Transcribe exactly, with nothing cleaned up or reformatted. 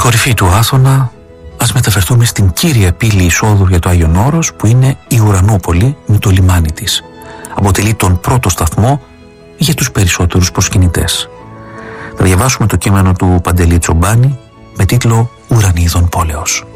κορυφή του Άθωνα, ας μεταφερθούμε στην κύρια πύλη εισόδου για το Άγιον Όρος, που είναι η Ουρανούπολη με το λιμάνι της. Αποτελεί τον πρώτο σταθμό για τους περισσότερους προσκυνητές. Θα διαβάσουμε το κείμενο του Παντελή Τσομπάνη με τίτλο «Ουρανίδων πόλεως».